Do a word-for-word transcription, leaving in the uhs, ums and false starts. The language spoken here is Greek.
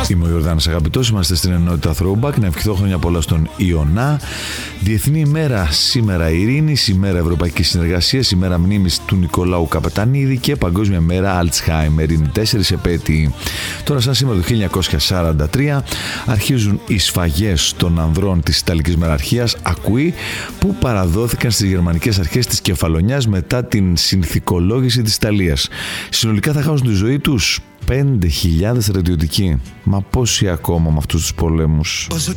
Είμαι ο Ιορδάνης Αγαπητός, είμαστε στην ενότητα Throwback. Να ευχηθώ χρόνια πολλά στον Ιωνά. Διεθνή ημέρα σήμερα ειρήνης, ημέρα ευρωπαϊκής συνεργασίας, ημέρα μνήμης του Νικολάου Καπετανίδη και παγκόσμια μέρα Αλτσχάιμερ. Είναι τέσσερις επέτειοι. Τώρα, σαν σήμερα το χίλια εννιακόσια σαράντα τρία, αρχίζουν οι σφαγές των ανδρών της Ιταλικής Μεραρχίας Ακουή, που παραδόθηκαν στις γερμανικές αρχές της Κεφαλονιάς μετά την συνθηκολόγηση της Ιταλίας. Συνολικά θα χάσουν τη ζωή τους πέντε χιλιάδες στρατιωτικοί. Μα πόσοι ακόμα με αυτούς τους πολέμους. Όσο